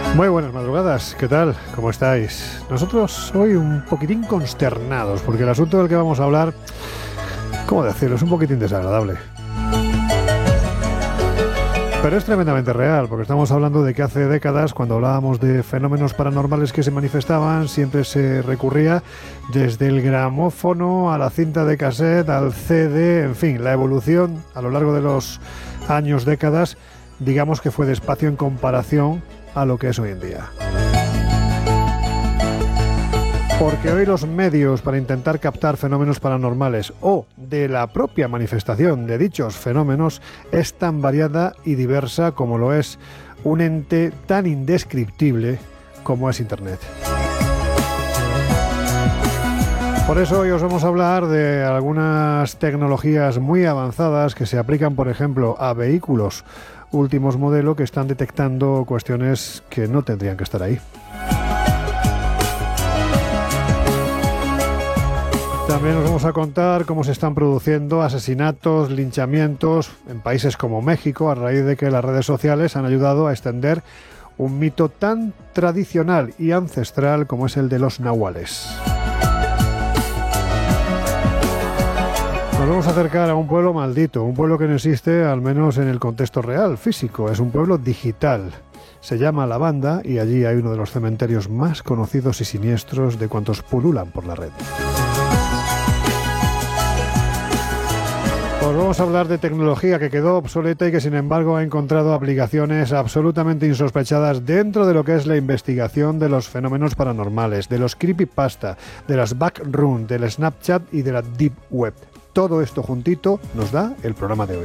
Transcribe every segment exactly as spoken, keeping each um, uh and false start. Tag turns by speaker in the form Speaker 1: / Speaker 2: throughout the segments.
Speaker 1: Muy buenas madrugadas, ¿qué tal? ¿Cómo estáis? Nosotros hoy un poquitín consternados, porque el asunto del que vamos a hablar, ¿cómo decirlo? Es un poquitín desagradable. Pero es tremendamente real, porque estamos hablando de que hace décadas, cuando hablábamos de fenómenos paranormales que se manifestaban, siempre se recurría desde el gramófono a la cinta de cassette, al C D, en fin, la evolución a lo largo de los años, décadas, digamos que fue despacio en comparación a lo que es hoy en día. Porque hoy los medios para intentar captar fenómenos paranormales o de la propia manifestación de dichos fenómenos es tan variada y diversa como lo es un ente tan indescriptible como es Internet. Por eso hoy os vamos a hablar de algunas tecnologías muy avanzadas que se aplican, por ejemplo, a vehículos últimos modelo que están detectando cuestiones que no tendrían que estar ahí. También os vamos a contar cómo se están produciendo asesinatos, linchamientos en países como México a raíz de que las redes sociales han ayudado a extender un mito tan tradicional y ancestral como es el de los nahuales. Nos vamos a acercar a un pueblo maldito, un pueblo que no existe al menos en el contexto real, físico, es un pueblo digital. Se llama La Banda y allí hay uno de los cementerios más conocidos y siniestros de cuantos pululan por la red. Pues vamos a hablar de tecnología que quedó obsoleta y que sin embargo ha encontrado aplicaciones absolutamente insospechadas dentro de lo que es la investigación de los fenómenos paranormales, de los creepypasta, de las backrooms, del Snapchat y de la Deep Web. Todo esto juntito nos da el programa de hoy.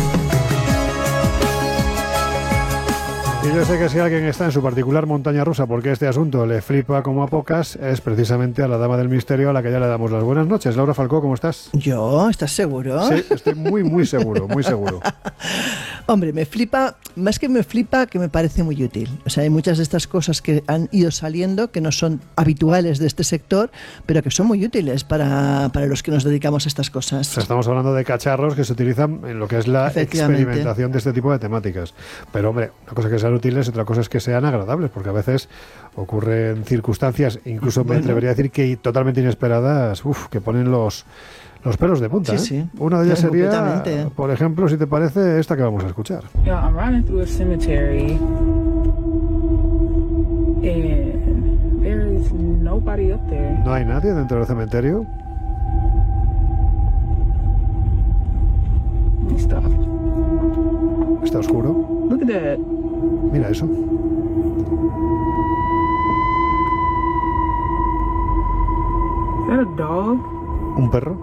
Speaker 1: Y yo sé que si alguien está en su particular montaña rusa porque este asunto le flipa como a pocas, es precisamente a la dama del misterio a la que ya le damos las buenas noches. Laura Falcó, ¿cómo estás?
Speaker 2: ¿Yo? ¿Estás seguro?
Speaker 1: Sí, estoy muy, muy seguro, muy seguro.
Speaker 2: Hombre, me flipa, más que me flipa, que me parece muy útil. O sea, hay muchas de estas cosas que han ido saliendo que no son habituales de este sector, pero que son muy útiles para, para los que nos dedicamos a estas cosas.
Speaker 1: O sea, estamos hablando de cacharros que se utilizan en lo que es la experimentación de este tipo de temáticas. Pero, hombre, una cosa que sean útiles, otra cosa es que sean agradables, porque a veces ocurren circunstancias, incluso bueno, me atrevería a decir que totalmente inesperadas, uf, que ponen los... Los pelos de punta,
Speaker 2: sí,
Speaker 1: ¿eh?
Speaker 2: Sí.
Speaker 1: Una de ellas sería, por ejemplo, si te parece, esta que vamos a escuchar.
Speaker 3: Yeah, I'm running through a cemetery and there is nobody up there.
Speaker 1: No hay nadie dentro del cementerio.
Speaker 3: Stop.
Speaker 1: Está oscuro.
Speaker 3: Look at that.
Speaker 1: Mira eso.
Speaker 3: Is that a dog?
Speaker 1: ¿Un perro?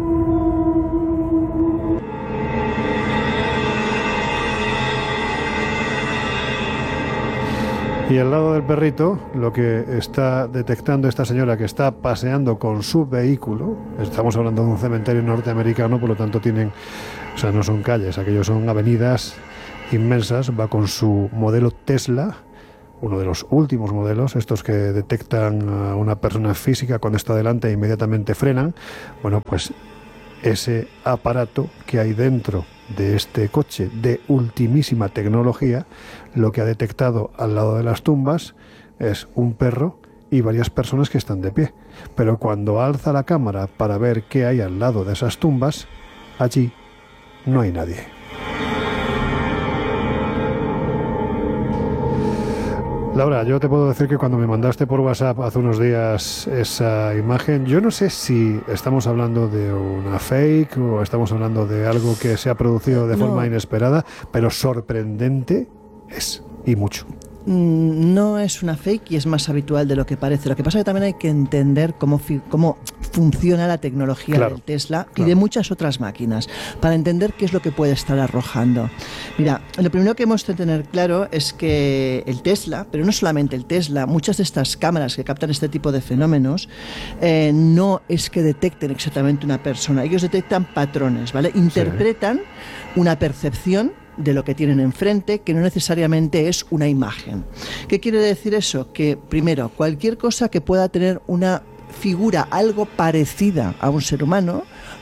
Speaker 1: Y al lado del perrito, lo que está detectando esta señora que está paseando con su vehículo, estamos hablando de un cementerio norteamericano, por lo tanto tienen, o sea, no son calles, aquellos son avenidas inmensas, va con su modelo Tesla, uno de los últimos modelos, estos que detectan a una persona física cuando está delante e inmediatamente frenan. Bueno, pues ese aparato que hay dentro de este coche de ultimísima tecnología, lo que ha detectado al lado de las tumbas es un perro y varias personas que están de pie. Pero cuando alza la cámara para ver qué hay al lado de esas tumbas, allí no hay nadie. Laura, yo te puedo decir que cuando me mandaste por WhatsApp hace unos días esa imagen, yo no sé si estamos hablando de una fake o estamos hablando de algo que se ha producido de no. forma inesperada, pero sorprendente es, y mucho.
Speaker 2: No es una fake y es más habitual de lo que parece. Lo que pasa es que también hay que entender cómo, fi- cómo funciona la tecnología
Speaker 1: claro,
Speaker 2: del Tesla
Speaker 1: claro.
Speaker 2: y de muchas otras máquinas para entender qué es lo que puede estar arrojando. Mira, lo primero que hemos de tener claro es que el Tesla, pero no solamente el Tesla, muchas de estas cámaras que captan este tipo de fenómenos eh, no es que detecten exactamente una persona, ellos detectan patrones, ¿vale? Interpretan sí. una percepción de lo que tienen enfrente, que no necesariamente es una imagen. ¿Qué quiere decir eso? Que, primero, cualquier cosa que pueda tener una figura algo parecida a un ser humano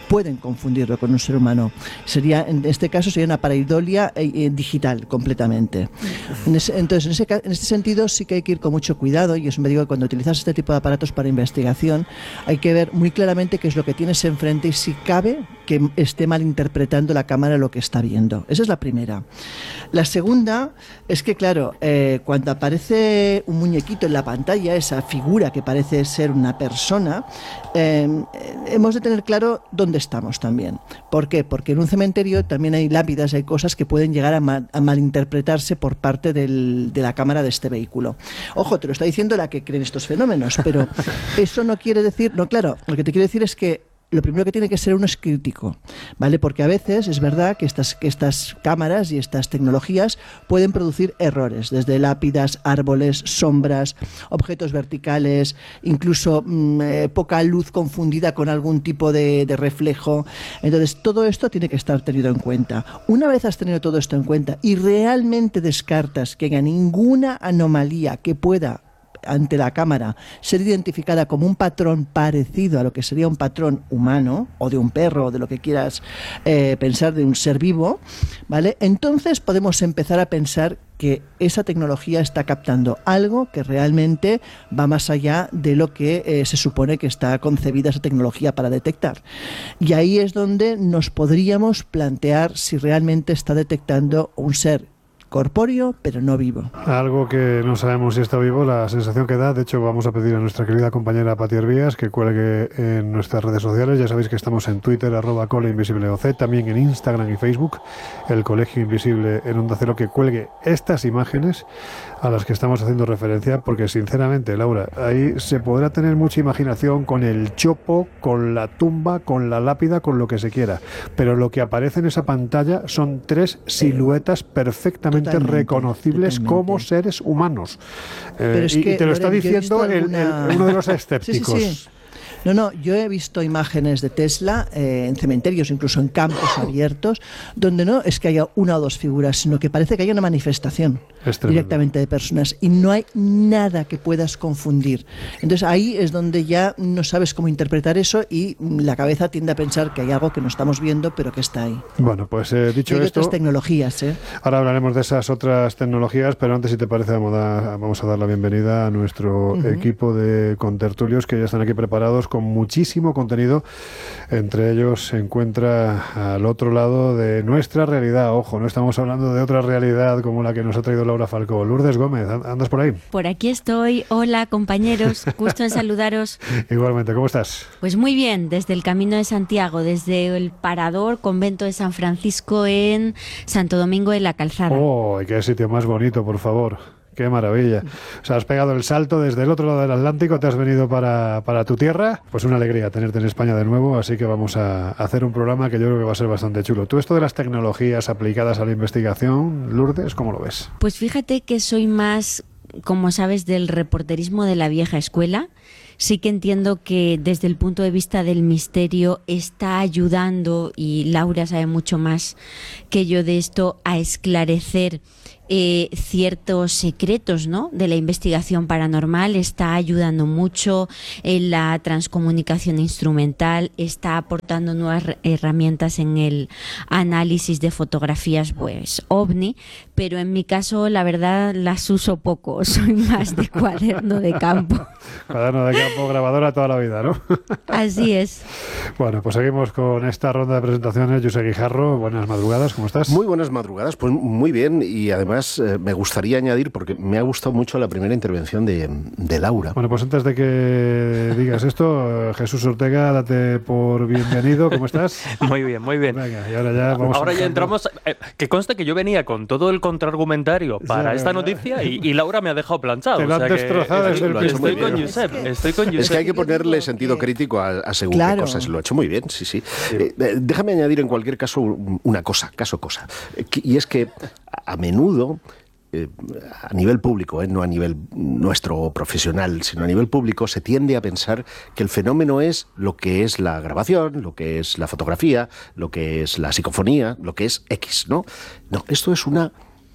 Speaker 2: pueden confundirlo con un ser humano. Sería, en este caso sería una pareidolia eh, eh, digital completamente. En ese, entonces, en, ese, en este sentido sí que hay que ir con mucho cuidado, y eso me digo que cuando utilizas este tipo de aparatos para investigación hay que ver muy claramente qué es lo que tienes enfrente y si cabe que esté malinterpretando la cámara lo que está viendo. Esa es la primera. La segunda es que, claro, eh, cuando aparece un muñequito en la pantalla, esa figura que parece ser una persona, eh, hemos de tener claro dónde estamos también. ¿Por qué? Porque en un cementerio también hay lápidas, hay cosas que pueden llegar a, mal, a malinterpretarse por parte del, de la cámara de este vehículo. Ojo, te lo está diciendo la que cree en estos fenómenos, pero eso no quiere decir... No, claro, lo que te quiero decir es que lo primero que tiene que ser uno es crítico, ¿vale? Porque a veces es verdad que estas, que estas cámaras y estas tecnologías pueden producir errores, desde lápidas, árboles, sombras, objetos verticales, incluso mmm, eh, poca luz confundida con algún tipo de, de reflejo. Entonces, todo esto tiene que estar tenido en cuenta. Una vez has tenido todo esto en cuenta y realmente descartas que haya ninguna anomalía que pueda ante la cámara ser identificada como un patrón parecido a lo que sería un patrón humano o de un perro o de lo que quieras eh, pensar de un ser vivo, ¿vale? Entonces podemos empezar a pensar que esa tecnología está captando algo que realmente va más allá de lo que eh, se supone que está concebida esa tecnología para detectar. Y ahí es donde nos podríamos plantear si realmente está detectando un ser corpóreo, pero no vivo.
Speaker 1: Algo que no sabemos si está vivo, la sensación que da. De hecho, vamos a pedir a nuestra querida compañera Pati Hervías que cuelgue en nuestras redes sociales. Ya sabéis que estamos en Twitter, arroba Cole Invisible O C, también en Instagram y Facebook, el Colegio Invisible en Onda Cero, que cuelgue estas imágenes a las que estamos haciendo referencia, porque sinceramente, Laura, ahí se podrá tener mucha imaginación con el chopo, con la tumba, con la lápida, con lo que se quiera, pero lo que aparece en esa pantalla son tres siluetas perfectamente Totalmente, reconocibles totalmente. como seres humanos. Eh, y, que, y te lo está diciendo alguna... el, el, uno de los escépticos.
Speaker 2: Sí, sí, sí. No, no, yo he visto imágenes de Tesla eh, en cementerios, incluso en campos abiertos, donde no es que haya una o dos figuras, sino que parece que hay una manifestación directamente de personas y no hay nada que puedas confundir. Entonces ahí es donde ya no sabes cómo interpretar eso y la cabeza tiende a pensar que hay algo que no estamos viendo, pero que está ahí.
Speaker 1: Bueno, pues eh, dicho
Speaker 2: y hay
Speaker 1: esto...
Speaker 2: otras tecnologías, ¿eh?
Speaker 1: Ahora hablaremos de esas otras tecnologías, pero antes, si te parece, vamos a, vamos a dar la bienvenida a nuestro uh-huh. equipo de contertulios que ya están aquí preparados con muchísimo contenido. Entre ellos se encuentra al otro lado de nuestra realidad. Ojo, no estamos hablando de otra realidad como la que nos ha traído Laura Falcó. Lourdes Gómez, ¿andas por ahí?
Speaker 4: Por aquí estoy. Hola, compañeros. Gusto en saludaros.
Speaker 1: Igualmente, ¿cómo estás?
Speaker 4: Pues muy bien, desde el Camino de Santiago, desde el Parador, Convento de San Francisco en Santo Domingo de la Calzada.
Speaker 1: ¡Oh, qué sitio más bonito, por favor! ¡Qué maravilla! O sea, has pegado el salto desde el otro lado del Atlántico, te has venido para, para tu tierra. Pues una alegría tenerte en España de nuevo, así que vamos a hacer un programa que yo creo que va a ser bastante chulo. ¿Tú esto de las tecnologías aplicadas a la investigación, Lourdes, cómo lo ves?
Speaker 4: Pues fíjate que soy más, como sabes, del reporterismo de la vieja escuela. Sí que entiendo que desde el punto de vista del misterio está ayudando, y Laura sabe mucho más que yo de esto, a esclarecer Eh, ciertos secretos, ¿no?, de la investigación paranormal. Está ayudando mucho en la transcomunicación instrumental, está aportando nuevas herramientas en el análisis de fotografías, pues ovni, pero en mi caso la verdad las uso poco, soy más de cuaderno de campo.
Speaker 1: Cuaderno de campo, grabadora toda la vida, ¿no?
Speaker 4: Así es.
Speaker 1: Bueno, pues seguimos con esta ronda de presentaciones. José Guijarro, buenas madrugadas, ¿cómo estás?
Speaker 5: Muy buenas madrugadas, pues muy bien, y además eh, me gustaría añadir, porque me ha gustado mucho la primera intervención de, de Laura.
Speaker 1: Bueno, pues antes de que digas esto, Jesús Ortega, date por bienvenido, ¿cómo estás?
Speaker 6: Muy bien, muy bien.
Speaker 1: Venga, y ahora ya vamos
Speaker 6: Ahora ya
Speaker 1: a...
Speaker 6: entramos, eh, que conste que yo venía con todo el contraargumentario para sí, esta noticia y, y Laura me ha dejado planchado.
Speaker 1: Te lo
Speaker 6: o sea
Speaker 1: han destrozado
Speaker 6: que,
Speaker 1: desde el
Speaker 6: estoy,
Speaker 1: principio.
Speaker 6: con Josep, estoy con Josep.
Speaker 5: Es que hay que ponerle sentido crítico a, a según
Speaker 2: claro.
Speaker 5: qué cosas. Lo ha hecho muy bien, sí, sí. sí. Eh, déjame añadir en cualquier caso una cosa, caso cosa. Y es que a menudo... Eh, a nivel público, eh, no a nivel nuestro profesional, sino a nivel público, se tiende a pensar que el fenómeno es lo que es la grabación, lo que es la fotografía, lo que es la psicofonía, lo que es X, ¿no? No, esto es una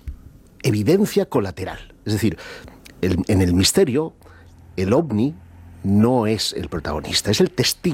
Speaker 5: evidencia colateral. Es decir, el, en el misterio, el ovni no es el protagonista, es el testigo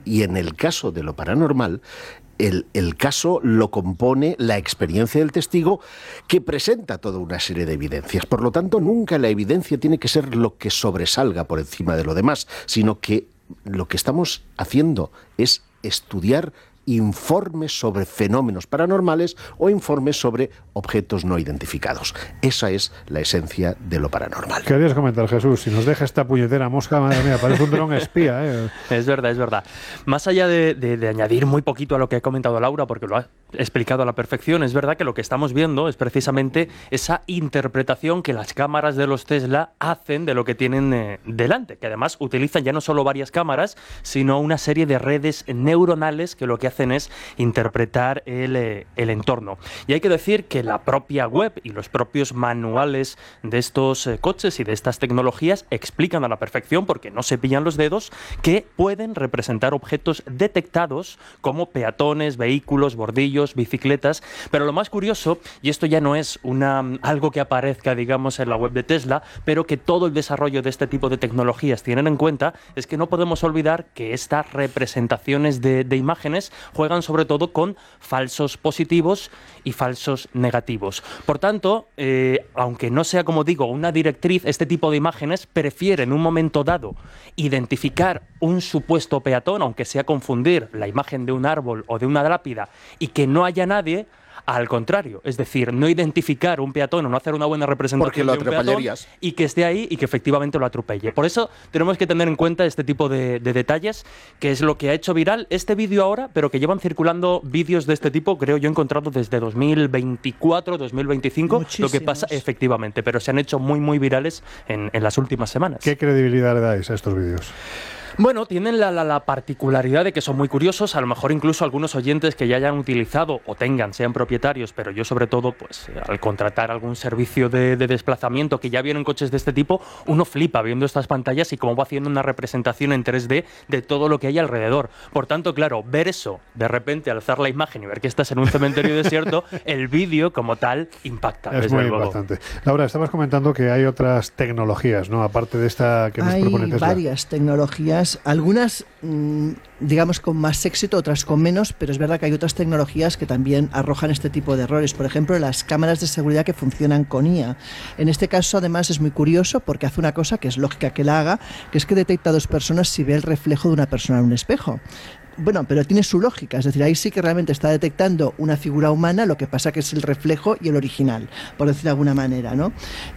Speaker 5: Y en el caso de lo paranormal, el, el caso lo compone la experiencia del testigo, que presenta toda una serie de evidencias. Por lo tanto, nunca la evidencia tiene que ser lo que sobresalga por encima de lo demás, sino que lo que estamos haciendo es estudiar informes sobre fenómenos paranormales o informes sobre objetos no identificados. Esa es la esencia de lo paranormal.
Speaker 1: Querías comentar, Jesús, si nos deja esta puñetera mosca, madre mía, parece un dron espía, ¿eh?
Speaker 6: Es verdad, es verdad. Más allá de, de, de añadir muy poquito a lo que ha comentado Laura, porque lo ha explicado a la perfección, es verdad que lo que estamos viendo es precisamente esa interpretación que las cámaras de los Tesla hacen de lo que tienen eh, delante, que además utilizan ya no solo varias cámaras, sino una serie de redes neuronales que lo que hacen es interpretar el, eh, el entorno. Y hay que decir que la propia web y los propios manuales de estos eh, coches y de estas tecnologías explican a la perfección, porque no se pillan los dedos, que pueden representar objetos detectados como peatones, vehículos, bordillos, bicicletas. Pero lo más curioso, y esto ya no es una, algo que aparezca, digamos, en la web de Tesla, pero que todo el desarrollo de este tipo de tecnologías tienen en cuenta, es que no podemos olvidar que estas representaciones de, de imágenes juegan sobre todo con falsos positivos y falsos negativos. Por tanto, eh, aunque no sea, como digo, una directriz, este tipo de imágenes prefieren en un momento dado identificar un supuesto peatón, aunque sea confundir la imagen de un árbol o de una lápida, y que no haya nadie. Al contrario, es decir, no identificar un peatón o no hacer una buena representación de un peatón y que esté ahí y que efectivamente lo atropelle. Por eso tenemos que tener en cuenta este tipo de, de detalles, que es lo que ha hecho viral este vídeo ahora, pero que llevan circulando vídeos de este tipo, creo yo, he encontrado desde dos mil veinticuatro, dos mil veinticinco, muchísimos. Lo que pasa efectivamente, pero se han hecho muy, muy virales en, en las últimas semanas.
Speaker 1: ¿Qué credibilidad le dais a estos vídeos?
Speaker 6: Bueno, tienen la, la, la particularidad de que son muy curiosos, a lo mejor incluso algunos oyentes que ya hayan utilizado o tengan, sean propietarios, pero yo sobre todo, pues al contratar algún servicio de, de desplazamiento que ya vienen coches de este tipo, uno flipa viendo estas pantallas y cómo va haciendo una representación en tres D de todo lo que hay alrededor. Por tanto, claro, ver eso, de repente alzar la imagen y ver que estás en un cementerio desierto, el vídeo como tal impacta.
Speaker 1: Es muy luego. Importante. Laura, estabas comentando que hay otras tecnologías, ¿no? Aparte de esta que nos
Speaker 2: hay
Speaker 1: propone Tesla.
Speaker 2: Hay varias tecnologías. Algunas, digamos, con más éxito, otras con menos, pero es verdad que hay otras tecnologías que también arrojan este tipo de errores. Por ejemplo, las cámaras de seguridad que funcionan con I A. En este caso, además, es muy curioso porque hace una cosa que es lógica que la haga, que es que detecta a dos personas si ve el reflejo de una persona en un espejo. Bueno, pero tiene su lógica, es decir, ahí sí que realmente está detectando una figura humana, lo que pasa que es el reflejo y el original, por decir de alguna manera, ¿no?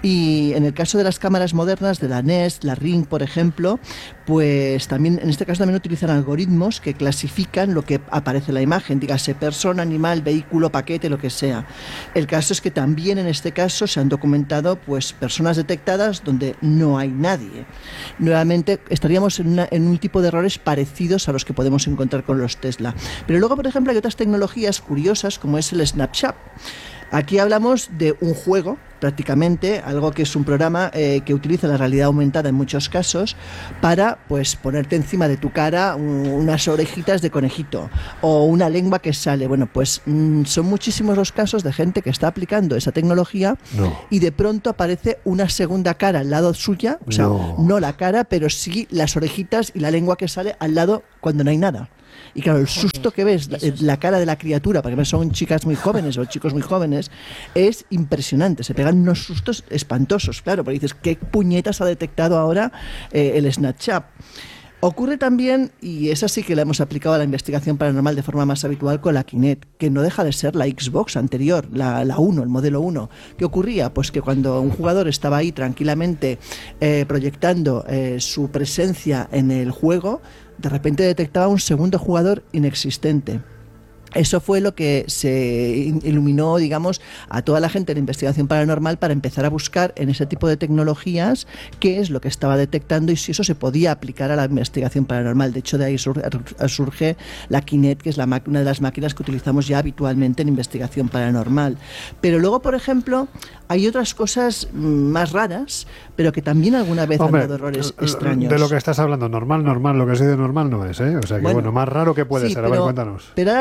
Speaker 2: Y en el caso de las cámaras modernas, de la Nest, la Ring, por ejemplo, pues también, en este caso también utilizan algoritmos que clasifican lo que aparece en la imagen, dígase persona, animal, vehículo, paquete, lo que sea. El caso es que también en este caso se han documentado pues personas detectadas donde no hay nadie. Nuevamente estaríamos en, una, en un tipo de errores parecidos a los que podemos encontrar con los Tesla. Pero luego, por ejemplo, hay otras tecnologías curiosas como es el Snapchat. Aquí hablamos de un juego, prácticamente, algo que es un programa eh, que utiliza la realidad aumentada en muchos casos para pues ponerte encima de tu cara un, unas orejitas de conejito o una lengua que sale. Bueno, pues mmm, son muchísimos los casos de gente que está aplicando esa tecnología no. y de pronto aparece una segunda cara al lado suya, o sea, no. no la cara, pero sí las orejitas y la lengua que sale al lado cuando no hay nada. Y claro, el susto que ves, la, la cara de la criatura, porque son chicas muy jóvenes o chicos muy jóvenes, es impresionante. Se pegan unos sustos espantosos, claro, porque dices, ¿qué puñetas ha detectado ahora eh, el Snapchat? Ocurre también, y esa sí que la hemos aplicado a la investigación paranormal de forma más habitual con la Kinect, que no deja de ser la Xbox anterior, la, la uno, el modelo uno. ¿Qué ocurría? Pues que cuando un jugador estaba ahí tranquilamente eh, proyectando eh, su presencia en el juego, de repente detectaba un segundo jugador inexistente. Eso fue lo que se iluminó, digamos, a toda la gente de la investigación paranormal para empezar a buscar en ese tipo de tecnologías qué es lo que estaba detectando y si eso se podía aplicar a la investigación paranormal. De hecho, de ahí surge la Kinect, que es la una de las máquinas que utilizamos ya habitualmente en investigación paranormal. Pero luego, por ejemplo, hay otras cosas más raras, pero que también alguna vez Hombre, han dado errores extraños.
Speaker 1: De lo que estás hablando, normal, normal, lo que ha sido normal no es, ¿eh? O sea que, bueno, bueno más raro que puede sí, ser. A
Speaker 2: pero,
Speaker 1: ver, cuéntanos.
Speaker 2: Pero ahora lo que vamos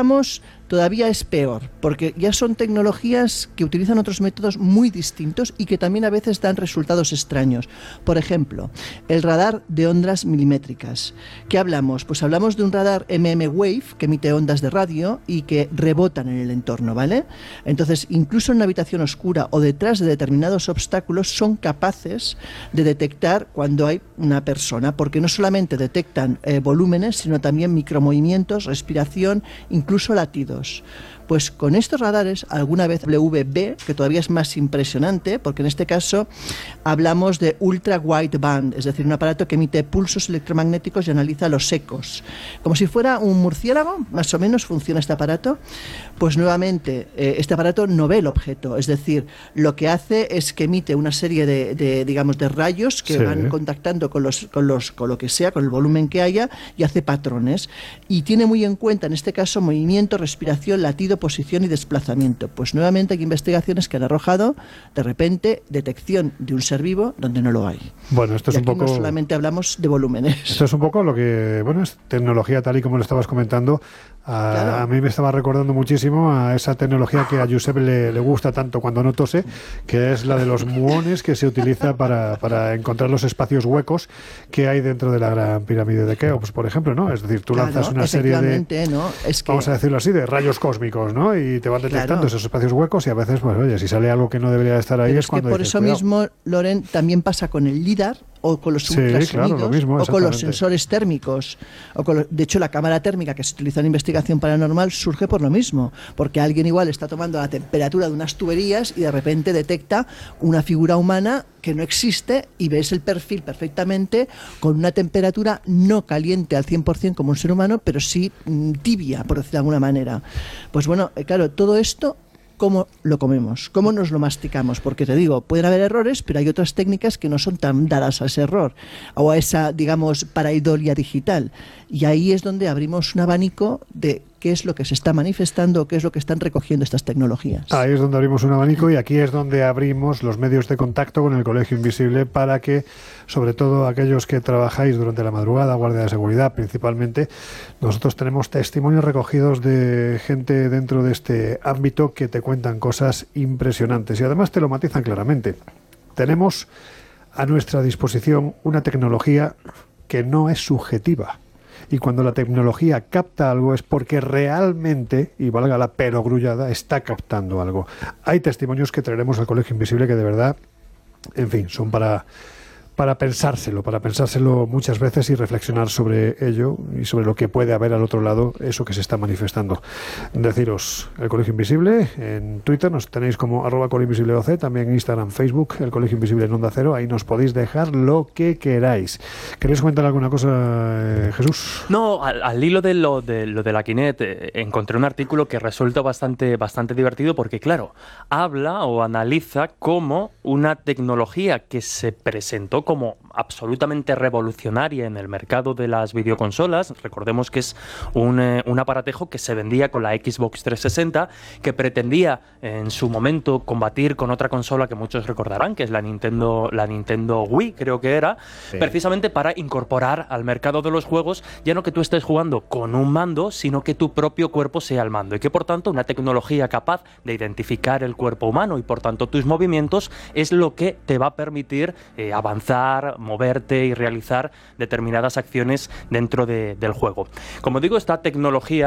Speaker 2: digamos, todavía es peor, porque ya son tecnologías que utilizan otros métodos muy distintos y que también a veces dan resultados extraños. Por ejemplo, el radar de ondas milimétricas. ¿Qué hablamos? Pues hablamos de un radar M M Wave que emite ondas de radio y que rebotan en el entorno, ¿vale? Entonces, incluso en una habitación oscura o detrás de determinados obstáculos son capaces de detectar cuando hay una persona, porque no solamente detectan eh, volúmenes, sino también micromovimientos, respiración, incluso latidos. Pues con estos radares, alguna vez W B, que todavía es más impresionante, porque en este caso hablamos de ultra wideband, es decir, un aparato que emite pulsos electromagnéticos y analiza los ecos. Como si fuera un murciélago, más o menos funciona este aparato. Pues nuevamente, eh, este aparato no ve el objeto, es decir, lo que hace es que emite una serie de, de digamos, de rayos que
Speaker 1: sí.
Speaker 2: van contactando con los, con los, con lo que sea, con el volumen que haya, y hace patrones. Y tiene muy en cuenta, en este caso, movimiento, respiración, latido, posición y desplazamiento. Pues nuevamente hay investigaciones que han arrojado de repente detección de un ser vivo donde no lo hay.
Speaker 1: Bueno, esto es
Speaker 2: y
Speaker 1: un
Speaker 2: aquí
Speaker 1: poco.
Speaker 2: No solamente hablamos de volúmenes.
Speaker 1: Esto es un poco lo que, bueno, es tecnología tal y como lo estabas comentando. A,
Speaker 2: Claro.
Speaker 1: a mí me estaba recordando muchísimo a esa tecnología que a Josep le, le gusta tanto cuando no tose, que es la de los muones que se utiliza para, para encontrar los espacios huecos que hay dentro de la gran pirámide de Keops, por ejemplo, ¿no? Es decir, tú
Speaker 2: Claro,
Speaker 1: lanzas una serie de,
Speaker 2: efectivamente, ¿no? Es que,
Speaker 1: vamos a decirlo así, de rayos cósmicos, ¿no? Y te van detectando
Speaker 2: Claro.
Speaker 1: esos espacios huecos y a veces, pues oye, si sale algo que no debería estar ahí
Speaker 2: pero
Speaker 1: es,
Speaker 2: es que
Speaker 1: cuando
Speaker 2: por
Speaker 1: dices,
Speaker 2: eso
Speaker 1: cuidado.
Speaker 2: mismo, Loren, también pasa con el LIDAR o con los
Speaker 1: Sí,
Speaker 2: ultrasonidos
Speaker 1: claro, lo mismo,
Speaker 2: o con los
Speaker 1: exactamente.
Speaker 2: sensores térmicos. O con lo- de hecho, la cámara térmica que se utiliza en investigación paranormal surge por lo mismo, porque alguien igual está tomando la temperatura de unas tuberías y de repente detecta una figura humana que no existe y ves el perfil perfectamente con una temperatura no caliente al cien por ciento como un ser humano, pero sí mm, tibia, por decirlo de alguna manera. Pues bueno, eh, claro, todo esto, ¿cómo lo comemos? ¿Cómo nos lo masticamos? Porque te digo, pueden haber errores, pero hay otras técnicas que no son tan dadas a ese error o a esa, digamos, paraidolia digital. Y ahí es donde abrimos un abanico de qué es lo que se está manifestando, qué es lo que están recogiendo estas tecnologías.
Speaker 1: Ahí es donde abrimos un abanico y aquí es donde abrimos los medios de contacto con el Colegio Invisible para que, sobre todo aquellos que trabajáis durante la madrugada, guardia de seguridad principalmente, nosotros tenemos testimonios recogidos de gente dentro de este ámbito que te cuentan cosas impresionantes y además te lo matizan claramente. Tenemos a nuestra disposición una tecnología que no es subjetiva. Y cuando la tecnología capta algo es porque realmente, y valga la perogrullada, está captando algo. Hay testimonios que traeremos al Colegio Invisible que de verdad, en fin, son para, para pensárselo, para pensárselo muchas veces y reflexionar sobre ello y sobre lo que puede haber al otro lado, eso que se está manifestando. Deciros, el Colegio Invisible, en Twitter nos tenéis como arroba colinvisibleoc, también en Instagram, Facebook, el Colegio Invisible en Onda Cero, ahí nos podéis dejar lo que queráis. ¿Queréis comentar alguna cosa, eh, Jesús?
Speaker 6: No, al, al hilo de lo de, lo de la Kinect, eh, encontré un artículo que resulta bastante, bastante divertido porque, claro, habla o analiza cómo una tecnología que se presentó como absolutamente revolucionaria en el mercado de las videoconsolas, recordemos que es un, eh, un aparatejo que se vendía con la Xbox trescientos sesenta, que pretendía en su momento combatir con otra consola que muchos recordarán, que es la Nintendo, la Nintendo Wii, creo que era,
Speaker 5: Sí.
Speaker 6: precisamente para incorporar al mercado de los juegos ya no que tú estés jugando con un mando, sino que tu propio cuerpo sea el mando y que por tanto una tecnología capaz de identificar el cuerpo humano y por tanto tus movimientos es lo que te va a permitir eh, avanzar, moverte y realizar determinadas acciones dentro de, del juego. Como digo, esta tecnología